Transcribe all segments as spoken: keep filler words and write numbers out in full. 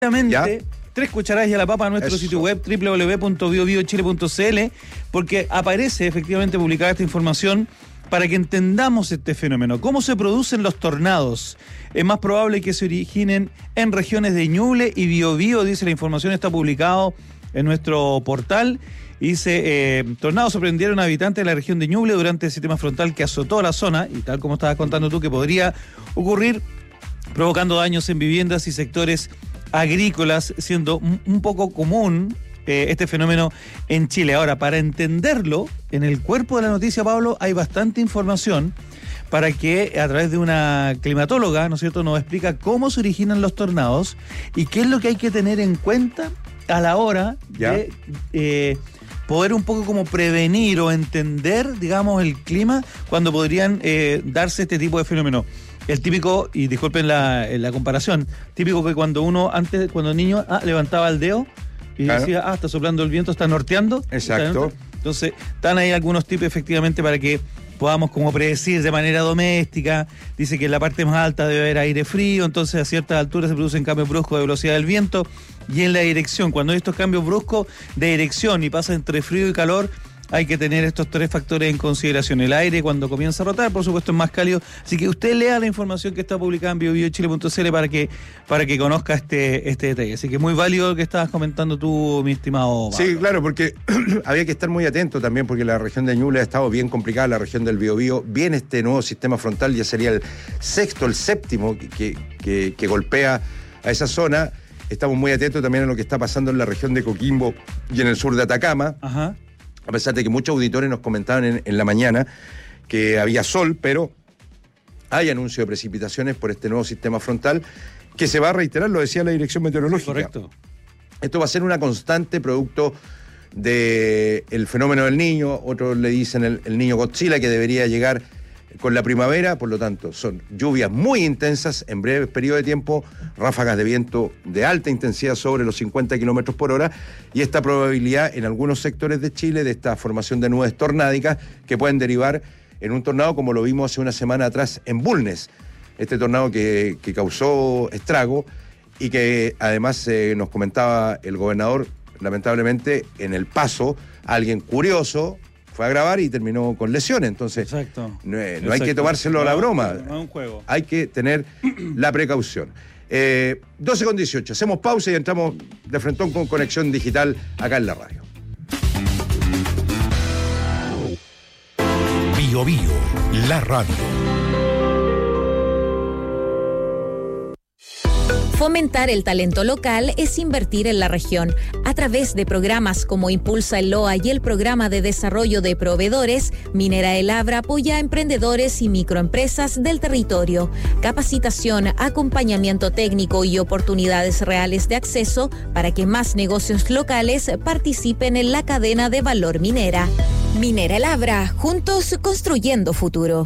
¿Ya? Tres cucharadas y a la papa a nuestro Eso. sitio web doble u doble u doble u punto bio bio chile punto c l, porque aparece efectivamente publicada esta información para que entendamos este fenómeno. ¿Cómo se producen los tornados? Es más probable que se originen en regiones de Ñuble y Biobío, dice la información, está publicado en nuestro portal. Dice, eh, tornados sorprendieron a habitantes de la región de Ñuble durante el sistema frontal que azotó la zona, y tal como estabas contando tú, que podría ocurrir provocando daños en viviendas y sectores agrícolas, siendo un poco común eh, este fenómeno en Chile. Ahora, para entenderlo, en el cuerpo de la noticia, Pablo, hay bastante información para que a través de una climatóloga, ¿no es cierto?, nos explica cómo se originan los tornados y qué es lo que hay que tener en cuenta a la hora ¿Ya? de eh, poder un poco como prevenir o entender, digamos, el clima cuando podrían eh, darse este tipo de fenómenos. El típico, y disculpen la, la comparación, típico que cuando uno, antes, cuando niño, ah, levantaba el dedo y claro. decía, ah, está soplando el viento, está norteando. Exacto. ¿Está? Entonces, están ahí algunos tips efectivamente para que podamos como predecir de manera doméstica. Dice que en la parte más alta debe haber aire frío, entonces a ciertas alturas se producen cambios bruscos de velocidad del viento y en la dirección. Cuando hay estos cambios bruscos de dirección y pasa entre frío y calor, hay que tener estos tres factores en consideración. El aire cuando comienza a rotar, por supuesto, es más cálido. Así que usted lea la información que está publicada en bio bio chile punto c l para que, para que conozca este, este detalle. Así que muy válido lo que estabas comentando tú, mi estimado Pablo. Sí, claro, porque había que estar muy atento también, porque la región de Ñuble ha estado bien complicada, la región del Biobío. Viene este nuevo sistema frontal, ya sería el sexto, el séptimo que, que, que golpea a esa zona. Estamos muy atentos también a lo que está pasando en la región de Coquimbo y en el sur de Atacama. Ajá. A pesar de que muchos auditores nos comentaban en, en la mañana que había sol, pero hay anuncio de precipitaciones por este nuevo sistema frontal que se va a reiterar, lo decía la Dirección Meteorológica. Correcto. Esto va a ser una constante producto del fenómeno del Niño, otros le dicen el, el Niño Godzilla, que debería llegar con la primavera, por lo tanto, son lluvias muy intensas en breves periodos de tiempo, ráfagas de viento de alta intensidad sobre los cincuenta kilómetros por hora, y esta probabilidad en algunos sectores de Chile de esta formación de nubes tornádicas que pueden derivar en un tornado como lo vimos hace una semana atrás en Bulnes, este tornado que, que causó estrago y que además eh, nos comentaba el gobernador, lamentablemente en el paso, alguien curioso fue a grabar y terminó con lesiones. Entonces, Exacto. no, no Exacto. hay que tomárselo a la broma. No es un juego. Hay que tener la precaución. Eh, doce con dieciocho. Hacemos pausa y entramos de frentón con Conexión Digital acá en la radio. Bio Bio, la radio. Fomentar el talento local es invertir en la región. A través de programas como Impulsa el L O A y el Programa de Desarrollo de Proveedores, Minera El Abra apoya a emprendedores y microempresas del territorio. Capacitación, acompañamiento técnico y oportunidades reales de acceso para que más negocios locales participen en la cadena de valor minera. Minera El Abra, juntos construyendo futuro.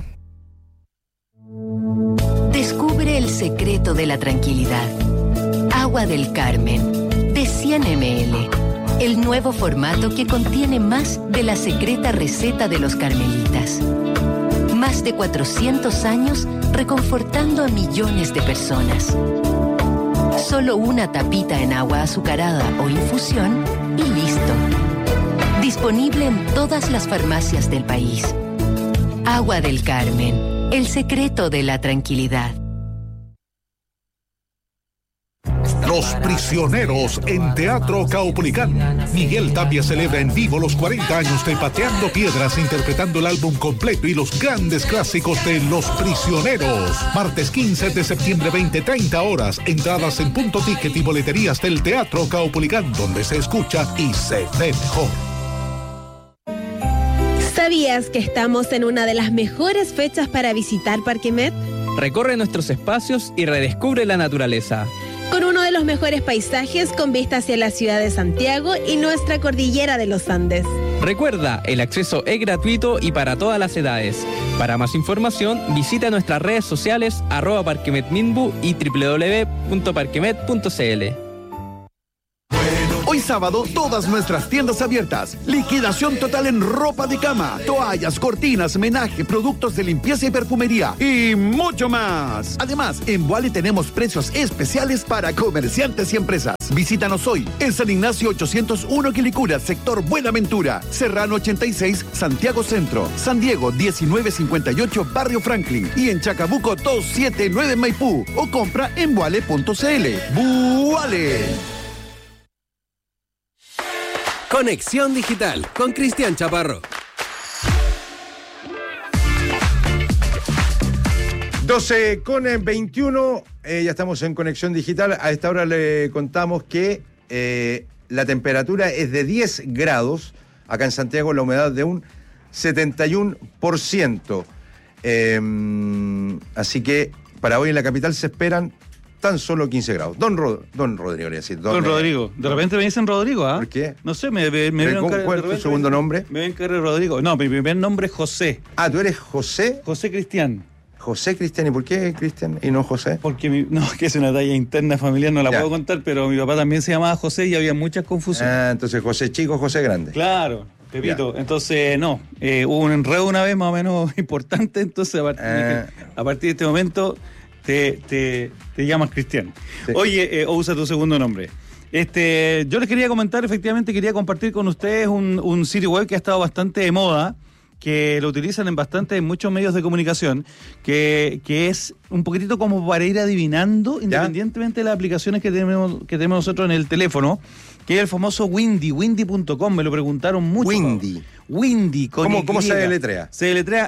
Descubre el secreto de la tranquilidad. Agua del Carmen, de cien mililitros. El nuevo formato que contiene más de la secreta receta de los carmelitas. Más de cuatrocientos años reconfortando a millones de personas. Solo una tapita en agua azucarada o infusión y listo. Disponible en todas las farmacias del país. Agua del Carmen. El secreto de la tranquilidad. Los Prisioneros en Teatro Caupolicán. Miguel Tapia celebra en vivo los cuarenta años de Pateando Piedras, interpretando el álbum completo y los grandes clásicos de Los Prisioneros. Martes quince de septiembre, veinte treinta horas. Entradas en Punto Ticket y boleterías del Teatro Caupolicán, donde se escucha y se ve mejor. ¿Sabías que estamos en una de las mejores fechas para visitar Parque Met? Recorre nuestros espacios y redescubre la naturaleza. Con uno de los mejores paisajes con vista hacia la ciudad de Santiago y nuestra cordillera de los Andes. Recuerda, el acceso es gratuito y para todas las edades. Para más información, visita nuestras redes sociales arroba parquemetminbu y doble u doble u doble u punto parquemet punto c l. Hoy sábado, todas nuestras tiendas abiertas. Liquidación total en ropa de cama, toallas, cortinas, menaje, productos de limpieza y perfumería y mucho más. Además, en Vuale tenemos precios especiales para comerciantes y empresas. Visítanos hoy en San Ignacio ochocientos uno Quilicura, sector Buenaventura, Serrano ochenta y seis, Santiago Centro, San Diego diecinueve cincuenta y ocho, Barrio Franklin y en Chacabuco doscientos setenta y nueve Maipú o compra en vuale punto c l. ¡Vuale! Conexión Digital con Cristian Chaparro. doce con veintiuno, eh, ya estamos en Conexión Digital. A esta hora le contamos que eh, la temperatura es de diez grados, acá en Santiago la humedad de un setenta y uno por ciento. Eh, así que para hoy en la capital se esperan tan solo quince grados. Don, Ro, don Rodrigo, le decir. Don, don Rodrigo. De repente me dicen Rodrigo, ¿ah? ¿Por qué? No sé, me, me, me ¿Cómo, ¿Cuál es tu segundo nombre? Me ven cara Rodrigo. No, mi primer nombre es José. Ah, ¿tú eres José? José Cristian. José Cristian, ¿y por qué Cristian y no José? Porque mi, no, que es una talla interna familiar, no la ya. puedo contar, pero mi papá también se llamaba José y había muchas confusiones. Ah, entonces José chico, José grande. Claro. Pepito, ya. Entonces no, eh, hubo un enredo una vez más o menos importante, entonces a partir, ah. a partir de este momento te, te, te llamas Cristian. Sí. Oye, eh, o usa tu segundo nombre. Este, yo les quería comentar, efectivamente quería compartir con ustedes un, un sitio web que ha estado bastante de moda, que lo utilizan en bastante, en muchos medios de comunicación, que, que es un poquitito como para ir adivinando, ¿ya? Independientemente de las aplicaciones que tenemos, que tenemos nosotros en el teléfono, que es el famoso Windy, windy punto com, me lo preguntaron mucho. Windy. Windy, con ¿Cómo, Y. ¿Cómo se deletrea? Se deletrea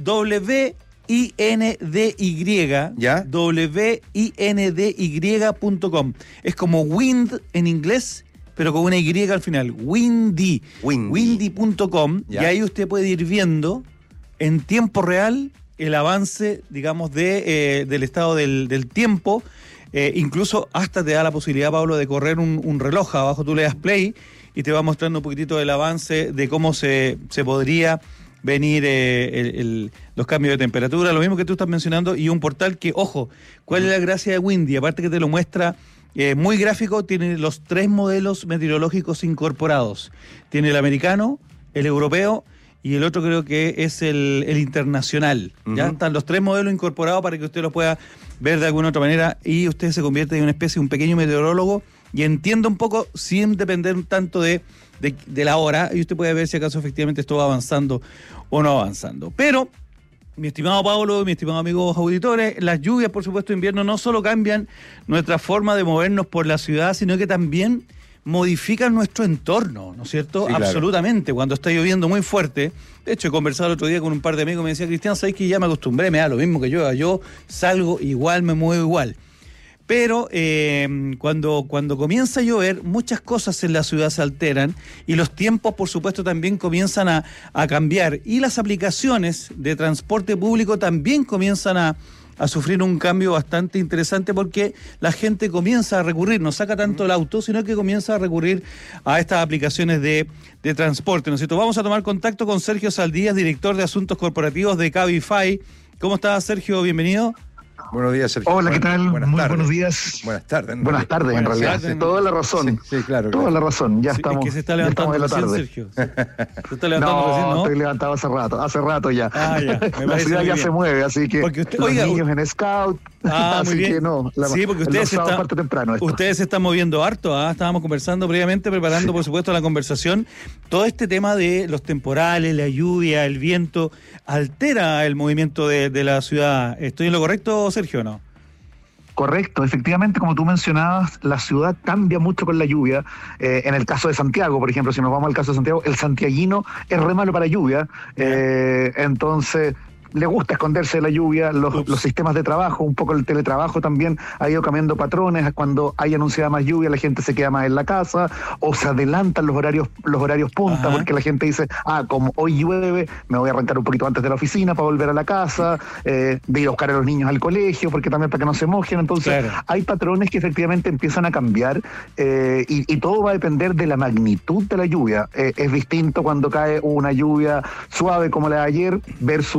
W I N D Y, ¿ya? W I N D Y punto com. Es como wind en inglés, pero con una Y al final. Windy. Windy. windy punto com. Y ahí usted puede ir viendo en tiempo real el avance, digamos, de, eh, del estado del, del tiempo. Eh, incluso hasta te da la posibilidad, Pablo, de correr un, un reloj. Abajo tú le das play y te va mostrando un poquitito del avance de cómo se, se podría venir eh, el, el, los cambios de temperatura, lo mismo que tú estás mencionando, y un portal que, ojo, ¿cuál es la gracia de Windy? Aparte que te lo muestra eh, muy gráfico, tiene los tres modelos meteorológicos incorporados. Tiene el americano, el europeo y el otro creo que es el, el internacional. Uh-huh. Ya están los tres modelos incorporados para que usted los pueda ver de alguna otra manera y usted se convierte en una especie de un pequeño meteorólogo y entienda un poco sin depender tanto de, de, de la hora, y usted puede ver si acaso efectivamente esto va avanzando o no avanzando. Pero, mi estimado Pablo, mi estimado amigos auditores, las lluvias, por supuesto, de invierno no solo cambian nuestra forma de movernos por la ciudad, sino que también modifican nuestro entorno, ¿no es cierto? Sí, absolutamente. Claro. Cuando está lloviendo muy fuerte, de hecho he conversado el otro día con un par de amigos y me decía, Cristian, ¿sabes que ya me acostumbré? Me da lo mismo que llueva, yo salgo igual, me muevo igual. Pero eh, cuando, cuando comienza a llover, muchas cosas en la ciudad se alteran y los tiempos, por supuesto, también comienzan a, a cambiar. Y las aplicaciones de transporte público también comienzan a, a sufrir un cambio bastante interesante porque la gente comienza a recurrir, no saca tanto el auto, sino que comienza a recurrir a estas aplicaciones de, de transporte, ¿no es cierto? Vamos a tomar contacto con Sergio Saldías, director de Asuntos Corporativos de Cabify. ¿Cómo estás, Sergio? Bienvenido. Buenos días, Sergio. Hola, ¿qué tal? Buenas Muy tardes. buenos días. Buenas tardes. En buenas tardes, buenas en realidad. Tardes. Toda la razón. Sí, sí claro. Toda claro. la razón. Ya sí, estamos. Es que se está levantando la tarde. Sergio. Se está levantando no, recién, ¿no? estoy levantado hace rato. Hace rato ya. Ah, ya. Me la ciudad ya bien. se mueve, así que porque usted, los oiga, niños en scout. Ah, así muy bien. que no. La, sí, porque ustedes se, está, temprano ustedes se están moviendo harto. ¿ah? Estábamos conversando previamente, preparando, sí. por supuesto, la conversación. Todo este tema de los temporales, la lluvia, el viento, altera el movimiento de, de la ciudad. ¿Estoy en lo correcto, Sergio, o no? Correcto, efectivamente, como tú mencionabas, la ciudad cambia mucho con la lluvia. Eh, en el caso de Santiago, por ejemplo, si nos vamos al caso de Santiago, el santiaguino es re malo para lluvia. Eh, entonces, le gusta esconderse de la lluvia, los, los sistemas de trabajo, un poco el teletrabajo también ha ido cambiando patrones. Cuando hay anunciada más lluvia, la gente se queda más en la casa o se adelantan los horarios los horarios punta. Ajá. Porque la gente dice, ah, como hoy llueve, me voy a arrancar un poquito antes de la oficina para volver a la casa, eh, de ir a buscar a los niños al colegio, porque también para que no se mojen. Entonces, claro. hay patrones que efectivamente empiezan a cambiar eh, y, y todo va a depender de la magnitud de la lluvia. Eh, es distinto cuando cae una lluvia suave como la de ayer versus la que tú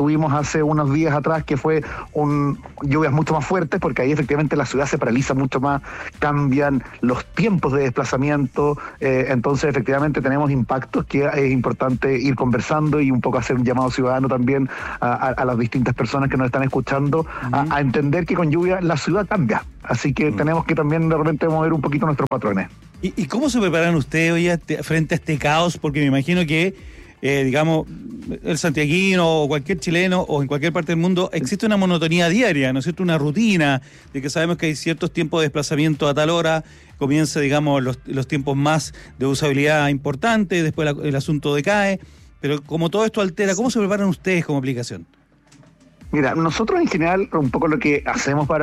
tuvimos hace unos días atrás, que fue un lluvias mucho más fuertes, porque ahí efectivamente la ciudad se paraliza mucho más, cambian los tiempos de desplazamiento, eh, entonces efectivamente tenemos impactos que es importante ir conversando y un poco hacer un llamado ciudadano también a, a, a las distintas personas que nos están escuchando, uh-huh. a, a entender que con lluvia la ciudad cambia, así que uh-huh. tenemos que también de repente mover un poquito nuestros patrones. ¿Y, y cómo se preparan ustedes hoy a te, frente a este caos? Porque me imagino que Eh, digamos, el santiaguino o cualquier chileno o en cualquier parte del mundo existe una monotonía diaria, ¿no es cierto? Una rutina de que sabemos que hay ciertos tiempos de desplazamiento a tal hora, comienza, digamos, los, los tiempos más de usabilidad importantes, después la, el asunto decae, pero como todo esto altera, ¿cómo se preparan ustedes como aplicación? Mira, nosotros en general un poco lo que hacemos para